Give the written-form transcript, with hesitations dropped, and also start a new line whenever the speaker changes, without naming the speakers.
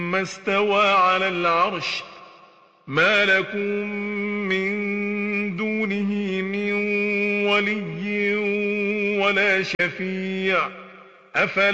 ثم استوى على العرش ما لكم من دونه من ولي ولا شفيع أفلا